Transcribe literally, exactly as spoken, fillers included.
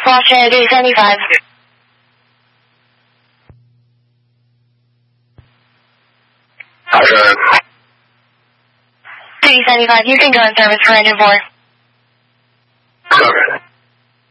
Cross Channel Duty seventy-five. Roger. Duty seventy-five, you can go in service for engine four. Okay.